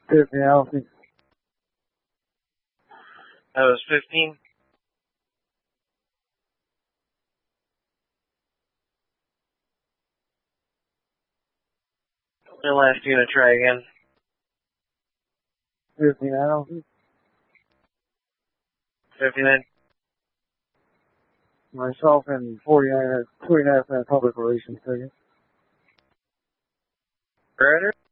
Tiffany Allison. That was 15. The last unit, try again. 15 Allison. 59. Myself and 49 minute public relations ticket. Roger.